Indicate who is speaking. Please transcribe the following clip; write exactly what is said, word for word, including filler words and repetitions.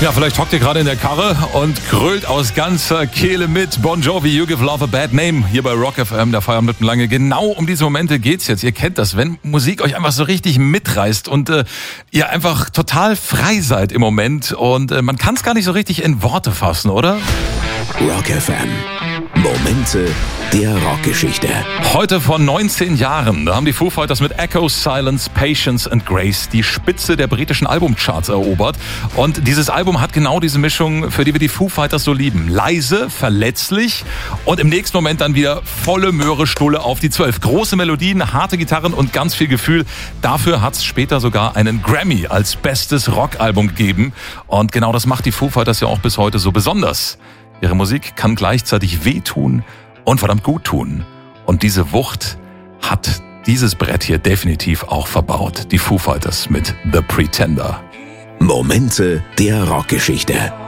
Speaker 1: Ja, vielleicht hockt ihr gerade in der Karre und grölt aus ganzer Kehle mit. Bon Jovi, You Give Love a Bad Name, hier bei Rock F M, der Feierabend lange. Genau um diese Momente geht's jetzt. Ihr kennt das, wenn Musik euch einfach so richtig mitreißt und äh, ihr einfach total frei seid im Moment. Und äh, man kann es gar nicht so richtig in Worte fassen, oder?
Speaker 2: Rock F M. Momente der Rockgeschichte.
Speaker 1: Heute vor neunzehn Jahren, da haben die Foo Fighters mit Echo, Silence, Patience and Grace die Spitze der britischen Albumcharts erobert. Und dieses Album hat genau diese Mischung, für die wir die Foo Fighters so lieben. Leise, verletzlich und im nächsten Moment dann wieder volle Möhre Stulle auf die zwölf. Große Melodien, harte Gitarren und ganz viel Gefühl. Dafür hat es später sogar einen Grammy als bestes Rockalbum gegeben. Und genau das macht die Foo Fighters ja auch bis heute so besonders. Ihre Musik kann gleichzeitig wehtun und verdammt gut tun. Und diese Wucht hat dieses Brett hier definitiv auch verbaut. Die Foo Fighters mit The Pretender.
Speaker 2: Momente der Rockgeschichte.